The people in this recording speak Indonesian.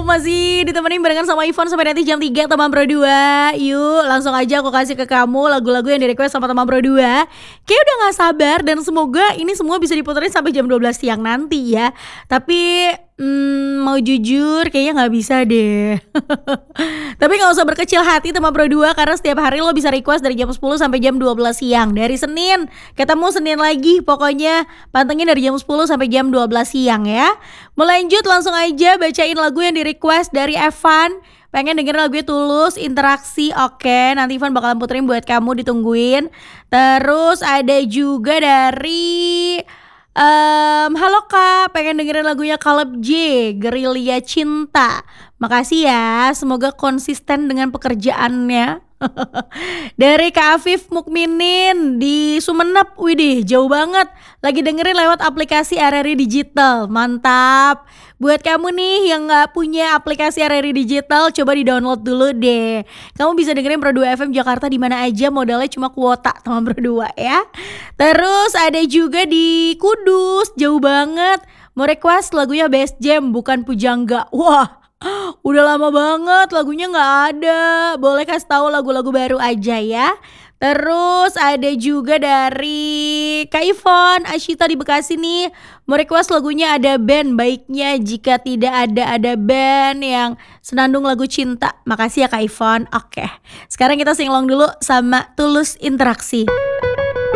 masih ditemenin barengan sama Ivan sampai nanti jam 3 teman Bro 2. Yuk langsung aja aku kasih ke kamu lagu-lagu yang di request sama teman Bro 2. Kayak udah gak sabar dan semoga ini semua bisa diputerin sampai jam 12 siang nanti ya. Tapi mau jujur kayaknya gak bisa deh. Tapi gak usah berkecil hati teman Bro 2, karena setiap hari lo bisa request dari jam 10 sampai jam 12 siang. Dari Senin ketemu Senin lagi, pokoknya pantengin dari jam 10 sampai jam 12 siang ya. Melanjut langsung aja bacain lagu yang di request dari Evan. Pengen dengerin lagunya Tulus, Interaksi. Oke, nanti Ivan bakalan puterin buat kamu, ditungguin. Terus ada juga dari halo Kak, pengen dengerin lagunya Caleb J, Gerilya Cinta. Makasih ya, semoga konsisten dengan pekerjaannya. Dari Kak Afif Mukminin di Sumenep. Widih, jauh banget. Lagi dengerin lewat aplikasi RRI Digital. Mantap. Buat kamu nih yang gak punya aplikasi RRI Digital, coba di-download dulu deh. Kamu bisa dengerin Pro 2 FM Jakarta di mana aja, modalnya cuma kuota teman Pro 2 ya. Terus ada juga di Kudus, jauh banget. Mau request lagunya Best Jam, bukan Pujangga. Wah, udah lama banget lagunya gak ada. Boleh kasih tahu lagu-lagu baru aja ya. Terus ada juga dari Kak Ivon Ashita di Bekasi nih, mau request lagunya Ada Band, Baiknya Jika Tidak Ada band yang senandung lagu cinta. Makasih ya Kak Ivon. Oke, sekarang kita singlong dulu sama Tulus, Interaksi.